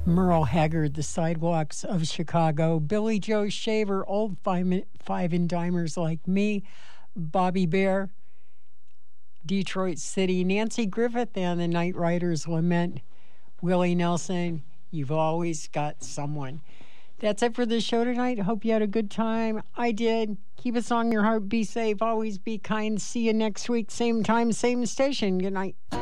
Merle Haggard, The Sidewalks of Chicago, Billy Joe Shaver, Old Five and Dimers Like Me, Bobby Bear, Detroit City, Nancy Griffith and the Night Riders Lament, Willie Nelson, You've Always Got Someone. That's it for the show tonight. Hope you had a good time. I did. Keep a song in your heart. Be safe. Always be kind. See you next week. Same time, same station. Good night.